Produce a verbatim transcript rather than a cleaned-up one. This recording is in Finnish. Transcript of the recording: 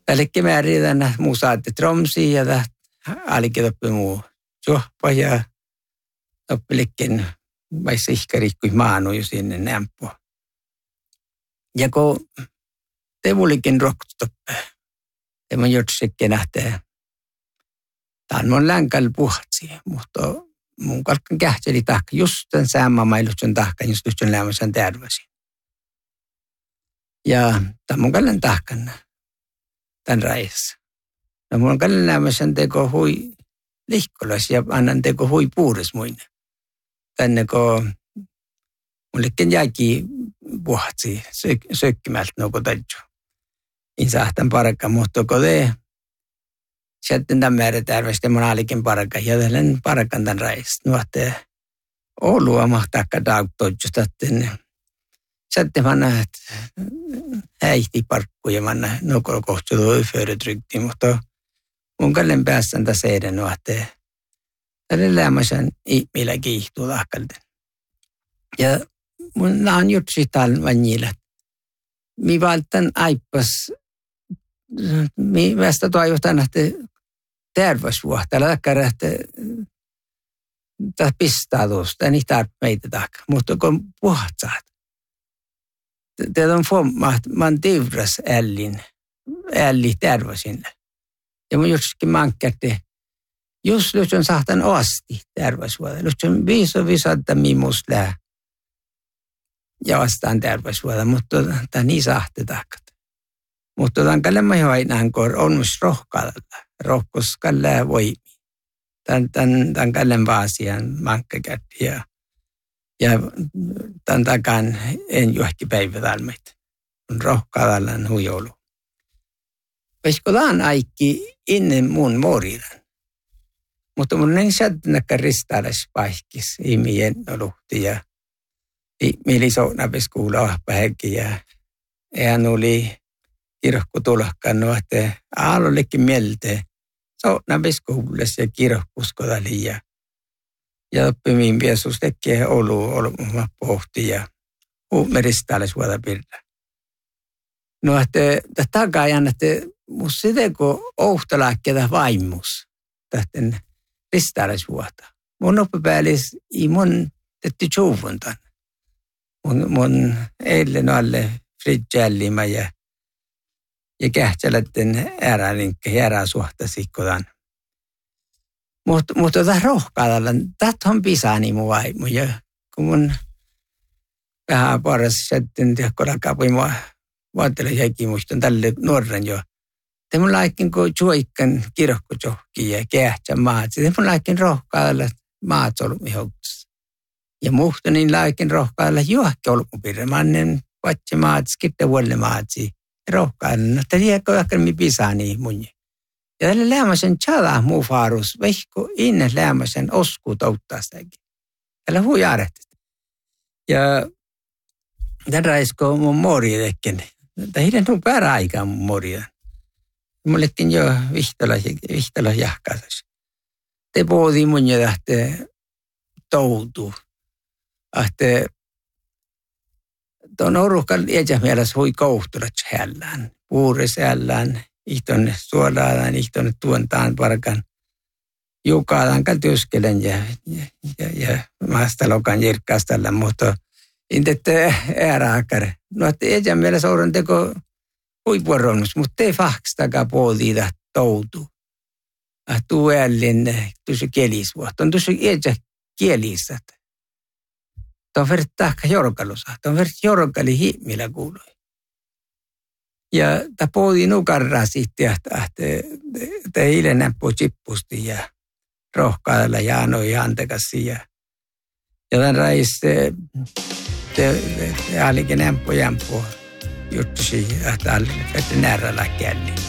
Tällekin määrin tänne muu saatte tromsia ja tähän alikin toppi muu suhpa ja toppilikin vaikka ihkari kuin maanu jo sinne nämpua. Ja kun te mulikin roktoppe, te mun jotsekin nähtee, tämän mun länkäällä puhatsi, mutta mun kalkan kähteli tahka just tämän säämmämailutsen tahka, just tämän lämmöisen tervesi. Ja tämän mun kallan tahkan tämän raissa. No mun kallan lämmöisen teko hui lihkolas ja annan teko hui puuris muinen. Tänne kun mullekin jäikin puhatsi sök, sökkimältä nuko tajua. In sahtan parakka, mutta kun te sitten tämän määrä terveistä mun alikin parakka ja tällainen parakkan tämän raissa. Nuotte Oulua mahtaakka daugtojusta, että sitten mä näen, että häihti parkkuja, mä näen nuko kohtu tuo yföydetrykktiin, mutta mun kallen päästän tässä eden nuotte. Tällä lämmäisen ihmillä kiihtuu lahkalten. Ja mun naan jutsi täällä vanjilla. Mi valtan aippas, mi västä toivotaan, että terveysvuotta. Tällä takkara, että tämä pistää tuosta, niin tarvitse meitä takaa. Mutta kun puhatsaat, tämä on fomma, että mä oon tiivras ällin, älli terveysille. Ja mun jutsikin mankkätti, just nyt on sahtan asti terveysvuotta. Nyt on viiso viisatta mimusta lää. Ja vastaan terveysvuotta, mutta tämä niin sahte takat. Mutta tämän kallemma hoinaan, kun on myös rohkaalla. Rohkoskalla voimi. Tämän, tämän, tämän kallemma asian mankkakätti. Ja, ja tämän takan en johki päivätalmeita. On rohkaalla huijoulu. Vaikka tämän aikki ennen mun moridan. Mutta mun en sättinäkkä ristaalais paikis. Ihmien luhti ja mieli sounapis kuulla ahpähäkin ja hän oli kirkko tulokkaan, että aalollekin mieltä sounapis kuulles ja kirkkuskodali ja ja oppimiin viesus tekee olu olumma pohti ja huumeristaalis vuota pirra. No, että takaa ajan, että musta sitä kun ouhtalaakkeita vaimus tähten ristaalis vuota. Mun oppipäällis ei mun tehty tjuvuntan. Mun, mun eilen alle fridjällima ja, ja kähtsälätten äärälinkkä ja ääräsuhtasiikkodan. Mutta mut tätä rohkaadalla, tätä on pisani mun vaimu. Ja kun mun vähän paras sitten tehkolakapui mua vaatteella jäikin muistan tälle nuoren jo. Te mun laikin kun juoikkan kirkkojohki ja kähtsä maat. Te mun laikin rohkaadalla maat olumihouksessa. Ja muhto niin laikin rohkailla juokki olupupirre. Mä annen vatsi maat, skitte vuolle maatsi. Rohkailla, no te tiedätkö ehkä mi pisani mun. Ja tälle lämmäsen tjala muu faarus, vehko inne lämmäsen osku touttaa sitäkin. Tällä hui arehtista. Ja tätä raisko mun mori tekken. Tämä hiden tuu päärä aikaa mun moria. Mullekin jo vihtola jahkaisas. Te poodi mun jo tähte toutuu. Ahte tuon oruhkan iäjä mielessä hui kouhtulat hällään. Puures hällään. Ihton suolaan, ihton tuontaan parkan. Jukaadaan työskelen ja, ja, ja, ja maasta lokan jirkkaastalla, mutta intette ääräakar. No, että iäjä mielessä oudon teko huipuoronnus, mutta te fahkstakaa puolita toutu. Tuu ällin tuossa kielisvuotta. On tuossa iäjä kielisät. Tuo on verrattahka jorkalusa. Tuo on verrattahka jorkali himmillä kuului. Ja tämä puhuttiin nukarraa sitten, että eilen näppuu chippusti ja rohkailla ja anoi antekassi. Ja tämän rais, te alikin nämpuu jämpuu juttusi, että närällä källi.